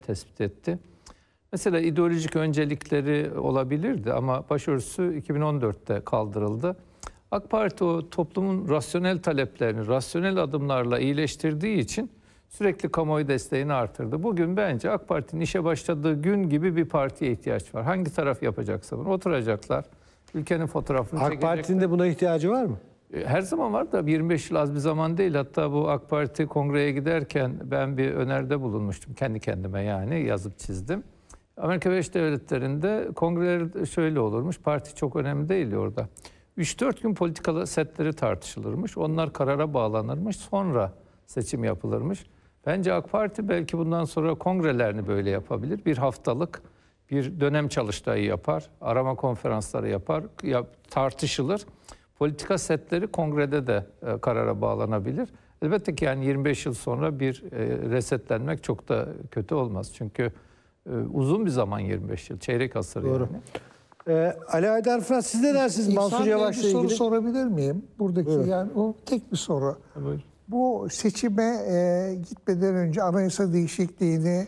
tespit etti. Mesela ideolojik öncelikleri olabilirdi ama başörtüsü 2014'te kaldırıldı. AK Parti o toplumun rasyonel taleplerini, rasyonel adımlarla iyileştirdiği için sürekli kamuoyu desteğini artırdı. Bugün bence AK Parti'nin işe başladığı gün gibi bir partiye ihtiyaç var. Hangi taraf yapacaksa bunu oturacaklar. Ülkenin fotoğrafını çekecekler. AK Parti'nin de buna ihtiyacı var mı? Her zaman var da 25 yıl az bir zaman değil. Hatta bu AK Parti kongreye giderken ben bir öneride bulunmuştum. Kendi kendime yani yazıp çizdim. Amerika Birleşik Devletleri'nde kongreler şöyle olurmuş. Parti çok önemli değil orada. 3-4 gün politikalı setleri tartışılırmış. Onlar karara bağlanırmış. Sonra seçim yapılırmış. Bence AK Parti belki bundan sonra kongrelerini böyle yapabilir. Bir haftalık bir dönem çalıştayı yapar. Arama konferansları yapar. Tartışılır. Politika setleri kongrede de karara bağlanabilir. Elbette ki yani 25 yıl sonra bir resetlenmek çok da kötü olmaz. Çünkü uzun bir zaman 25 yıl. Çeyrek asır. Doğru. Yani. Ali Haydar Fırat, siz ne dersiniz Mansur Yavaş'la ilgili? Bir soru sorabilir miyim? Buradaki yani o tek bir soru. Buyurun. Bu seçime gitmeden önce anayasa değişikliğini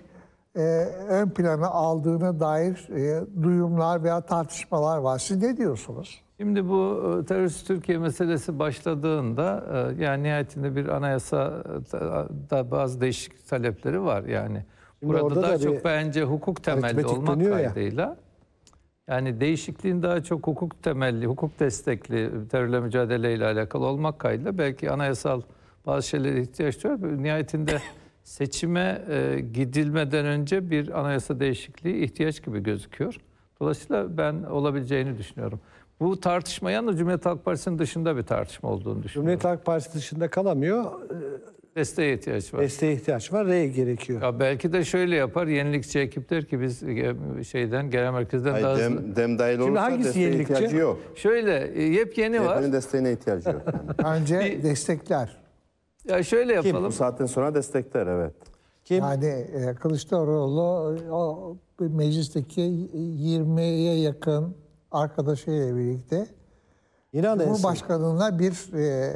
ön plana aldığına dair duyumlar veya tartışmalar var. Siz ne diyorsunuz? Şimdi bu terörist Türkiye meselesi başladığında yani nihayetinde bir anayasada bazı değişiklik talepleri var yani. Şimdi Burada daha çok bir bence hukuk temelli olmak kaydıyla. Yani değişikliğin daha çok hukuk temelli, hukuk destekli terörle mücadeleyle alakalı olmak kaydıyla belki anayasal bazı şeylere ihtiyaç var. Nihayetinde seçime gidilmeden önce bir anayasa değişikliği ihtiyaç gibi gözüküyor. Dolayısıyla ben olabileceğini düşünüyorum. Bu tartışma yalnız Cumhuriyet Halk Partisi'nin dışında bir tartışma olduğunu düşünüyorum. Cumhuriyet Halk Partisi dışında kalamıyor. Desteğe ihtiyaç var. Desteğe ihtiyaç var. Rey gerekiyor. Ya belki de şöyle yapar. Yenilikçi ekip der ki biz genel merkezden daha hızlı. Dem dahil olursa desteğe ihtiyacı yok. Şöyle yepyeni var. CHP'nin desteğine ihtiyacı yok. Bence destekler. Ya şöyle yapalım. Bu saatten sonra destekler, evet. Kim? Yani Kılıçdaroğlu o meclisteki 20'ye yakın arkadaşıyla birlikte Cumhurbaşkanı'na bir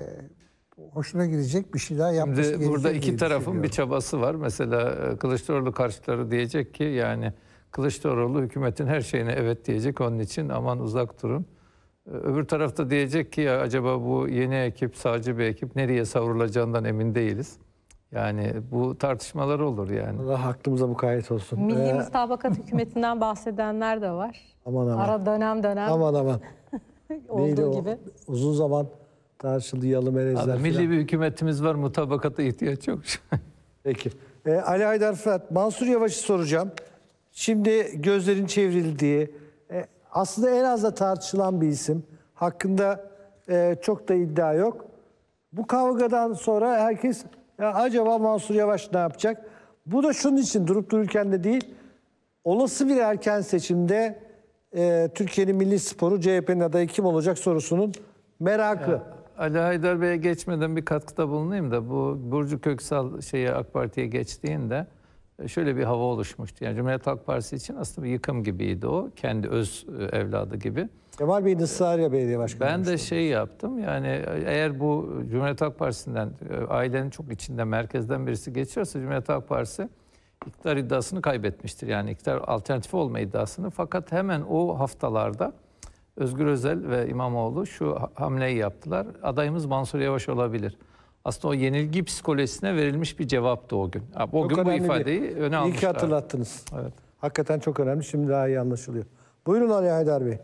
hoşuna gidecek bir şeyler yapması gerekiyor. Şimdi burada iki tarafın bir çabası var. Mesela Kılıçdaroğlu karşıtları diyecek ki yani Kılıçdaroğlu hükümetin her şeyine evet diyecek. Onun için aman uzak durun. Öbür tarafta diyecek ki ya acaba bu yeni ekip, sağcı bir ekip nereye savrulacağından emin değiliz. Yani bu tartışmalar olur yani. Allah aklımıza mukayyet olsun. Milli Müstabakat hükümetinden bahsedenler de var. Aman aman. Ara dönem Aman. olduğu gibi. Uzun zaman tartışıldı yalı melezler. Milli bir hükümetimiz var, mutabakata ihtiyaç yok. Peki. Ali Haydar Fırat, Mansur Yavaş'ı soracağım. Şimdi gözlerin çevrildiği, aslında en az da tartışılan bir isim. Hakkında çok da iddia yok. Bu kavgadan sonra herkes ya acaba Mansur Yavaş ne yapacak? Bu da şunun için durup dururken de değil. Olası bir erken seçimde Türkiye'nin milli sporu CHP'nin adayı kim olacak sorusunun merakı. Ya, Ali Haydar Bey'e geçmeden bir katkıda bulunayım da bu Burcu Köksal AK Parti'ye geçtiğinde şöyle bir hava oluşmuştu. Yani Cumhuriyet Halk Partisi için aslında bir yıkım gibiydi o. Kendi öz evladı gibi. Kemal Bey'in ısrarıyla belediye başkanı. Ben de yaptım yani eğer bu Cumhuriyet Halk Partisi'nden ailenin çok içinde merkezden birisi geçiyorsa Cumhuriyet Halk Partisi iktidar iddiasını kaybetmiştir. Yani iktidar alternatifi olma iddiasını. Fakat hemen o haftalarda Özgür Özel ve İmamoğlu şu hamleyi yaptılar. Adayımız Mansur Yavaş olabilir. Aslında o yenilgi psikolojisine verilmiş bir cevaptı o gün. O gün bu ifadeyi öne almışlar. İyi ki hatırlattınız. Evet. Hakikaten çok önemli. Şimdi daha iyi anlaşılıyor. Buyurun Ali Haydar Bey.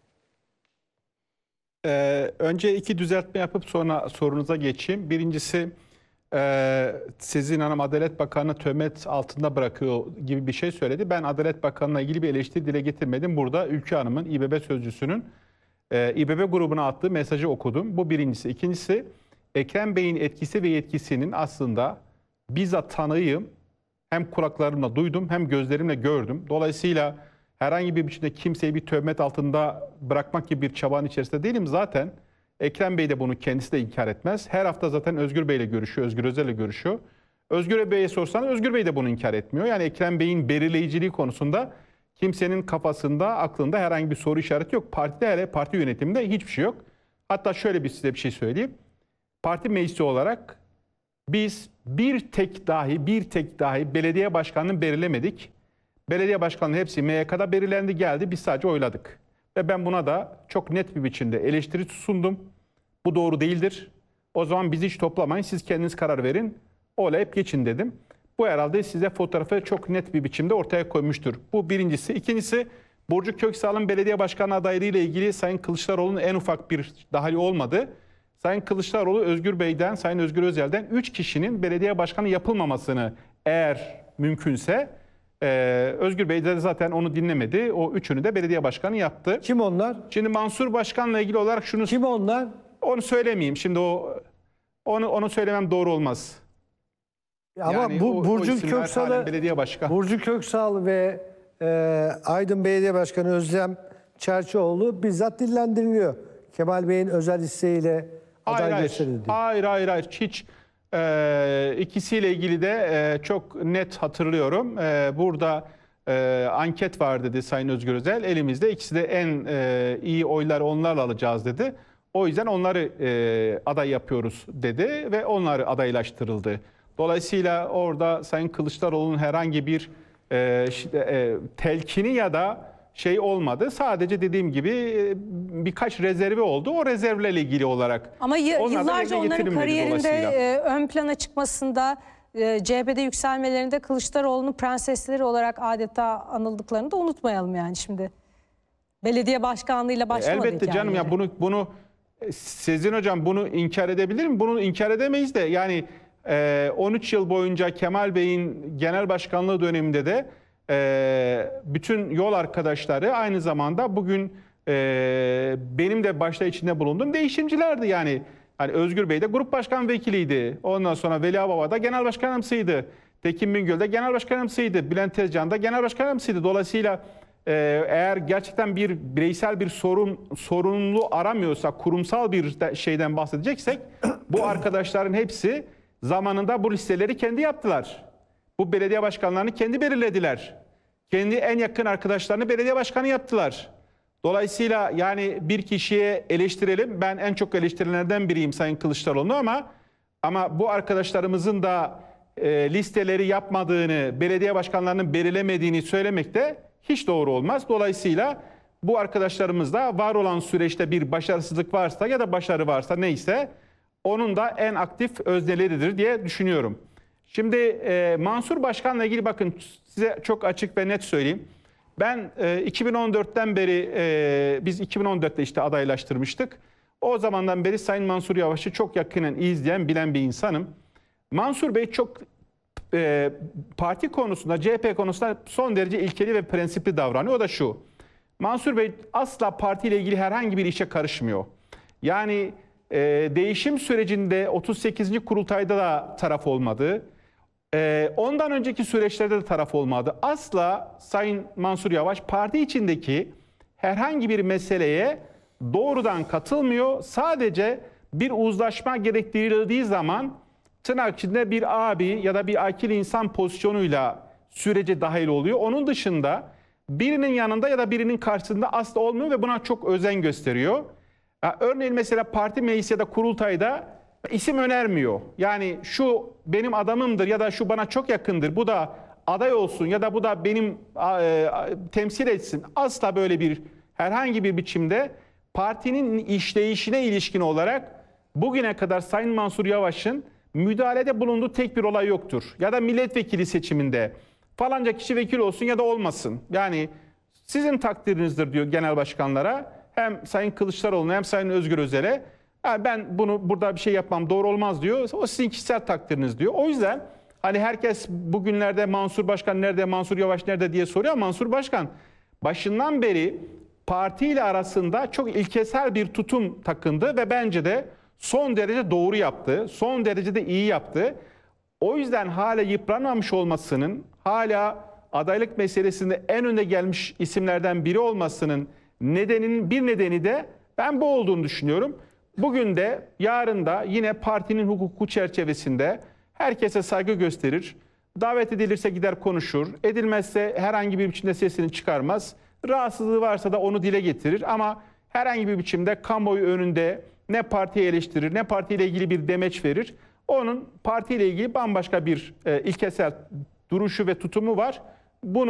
Önce iki düzeltme yapıp sonra sorunuza geçeyim. Birincisi sizin hanım Adalet Bakanı töhmet altında bırakıyor gibi bir şey söyledi. Ben Adalet Bakanı'na ilgili bir eleştiri dile getirmedim. Burada Ülke Hanım'ın İBB sözcüsünün İBB grubuna attığı mesajı okudum. Bu birincisi. İkincisi Ekrem Bey'in etkisi ve yetkisinin aslında bizzat tanığıyım. Hem kulaklarımla duydum hem gözlerimle gördüm. Dolayısıyla herhangi bir biçimde kimseyi bir töhmet altında bırakmak gibi bir çabanın içerisinde değilim. Zaten Ekrem Bey de bunu kendisi de inkar etmez. Her hafta zaten Özgür Bey ile görüşüyor, Özgür Özel ile görüşüyor. Özgür Bey'e sorsanız Özgür Bey de bunu inkar etmiyor. Yani Ekrem Bey'in belirleyiciliği konusunda kimsenin kafasında, aklında herhangi bir soru işareti yok. Partide hele parti yönetiminde hiçbir şey yok. Hatta şöyle size bir şey söyleyeyim. Parti meclisi olarak Biz bir tek dahi belediye başkanını belirlemedik. Belediye başkanının hepsi MYK'da belirlendi, geldi. Biz sadece oyladık. Ve ben buna da çok net bir biçimde eleştiri sundum. Bu doğru değildir. O zaman bizi hiç toplamayın, siz kendiniz karar verin. Oylayıp geçin dedim. Bu herhalde size fotoğrafı çok net bir biçimde ortaya koymuştur. Bu birincisi. İkincisi, Burcu Köksal'ın belediye başkanı adaylığı ile ilgili Sayın Kılıçdaroğlu'nun en ufak bir dahili olmadı. Sayın Kılıçdaroğlu, Özgür Bey'den, Sayın Özgür Özel'den 3 kişinin belediye başkanı yapılmamasını eğer mümkünse, Özgür Bey de zaten onu dinlemedi. O üçünü de belediye başkanı yaptı. Kim onlar? Şimdi Mansur Başkan'la ilgili olarak şunu... Kim onlar? Onu söylemeyeyim. Şimdi onu söylemem doğru olmaz. Ama Yani bu Burcu isimler halen Köksal'ı, belediye başkanı. Burcu Köksal ve Aydın Belediye Başkanı Özlem Çerçioğlu bizzat dillendiriliyor. Kemal Bey'in özel isteğiyle aday gösterildi. Hayır. Hiç ikisiyle ilgili de çok net hatırlıyorum. Burada anket var dedi Sayın Özgür Özel. Elimizde ikisi de en iyi oyları onlarla alacağız dedi. O yüzden onları aday yapıyoruz dedi ve onlar adaylaştırıldı. Dolayısıyla orada Sayın Kılıçdaroğlu'nun herhangi bir telkini ya da şey olmadı. Sadece dediğim gibi birkaç rezervi oldu. O rezervlerle ilgili olarak. Ama yıllarca onların kariyerinde ön plana çıkmasında, CHP'de yükselmelerinde Kılıçdaroğlu'nun prensesleri olarak adeta anıldıklarını da unutmayalım yani şimdi. Belediye başkanlığıyla başlamadı elbette canım ya, bunu Sezin Hocam bunu inkar edebilir mi? Bunu inkar edemeyiz de yani 13 yıl boyunca Kemal Bey'in genel başkanlığı döneminde de bütün yol arkadaşları aynı zamanda bugün benim de başta içinde bulunduğum değişimcilerdi yani. Hani Özgür Bey de grup başkan vekiliydi. Ondan sonra Veli Ağababa da genel başkan yardımcısıydı. Tekin Bingöl de genel başkan yardımcısıydı. Bülent Tezcan da genel başkan yardımcısıydı. Dolayısıyla eğer gerçekten bir bireysel bir sorumluluğu aramıyorsa, kurumsal bir şeyden bahsedeceksek bu arkadaşların hepsi zamanında bu listeleri kendi yaptılar. Bu belediye başkanlarını kendi belirlediler. Kendi en yakın arkadaşlarını belediye başkanı yaptılar. Dolayısıyla yani bir kişiye eleştirelim. Ben en çok eleştirilenlerden biriyim Sayın Kılıçdaroğlu ama bu arkadaşlarımızın da listeleri yapmadığını, belediye başkanlarının belirlemediğini söylemek de hiç doğru olmaz. Dolayısıyla bu arkadaşlarımız da var olan süreçte bir başarısızlık varsa ya da başarı varsa neyse onun da en aktif özneleridir diye düşünüyorum. Şimdi Mansur Başkan'la ilgili bakın size çok açık ve net söyleyeyim. Ben 2014'ten beri biz 2014'te işte adaylaştırmıştık. O zamandan beri Sayın Mansur Yavaş'ı çok yakinen izleyen, bilen bir insanım. Mansur Bey çok parti konusunda, CHP konusunda son derece ilkeli ve prensipli davranıyor. O da şu: Mansur Bey asla partiyle ilgili herhangi bir işe karışmıyor. Yani değişim sürecinde 38. kurultayda da taraf olmadı. Ondan önceki süreçlerde de taraf olmadı. Asla Sayın Mansur Yavaş parti içindeki herhangi bir meseleye doğrudan katılmıyor. Sadece bir uzlaşma gerektirildiği zaman tırnak içinde bir abi ya da bir akil insan pozisyonuyla sürece dahil oluyor. Onun dışında birinin yanında ya da birinin karşısında asla olmuyor ve buna çok özen gösteriyor. Örneğin mesela parti meclisi ya da kurultayda isim önermiyor. Yani şu benim adamımdır ya da şu bana çok yakındır, bu da aday olsun ya da bu da benim temsil etsin. Asla böyle bir herhangi bir biçimde partinin işleyişine ilişkin olarak bugüne kadar Sayın Mansur Yavaş'ın müdahalede bulunduğu tek bir olay yoktur. Ya da milletvekili seçiminde falanca kişi vekil olsun ya da olmasın. Yani sizin takdirinizdir diyor genel başkanlara. Hem Sayın Kılıçdaroğlu'na hem Sayın Özgür Özel'e. Ben bunu burada bir şey yapmam doğru olmaz diyor. O sizin kişisel takdiriniz diyor. O yüzden hani herkes bugünlerde Mansur Başkan nerede, Mansur Yavaş nerede diye soruyor. Mansur Başkan başından beri partiyle arasında çok ilkesel bir tutum takındı ve bence de son derece doğru yaptı. Son derece de iyi yaptı. O yüzden hala yıpranmamış olmasının, hala adaylık meselesinde en önde gelmiş isimlerden biri olmasının bir nedeni de ben bu olduğunu düşünüyorum. Bugün de yarın da yine partinin hukuku çerçevesinde herkese saygı gösterir. Davet edilirse gider konuşur. Edilmezse herhangi bir biçimde sesini çıkarmaz. Rahatsızlığı varsa da onu dile getirir. Ama herhangi bir biçimde kamuoyu önünde ne partiyi eleştirir ne partiyle ilgili bir demeç verir. Onun partiyle ilgili bambaşka bir ilkesel duruşu ve tutumu var. Bunu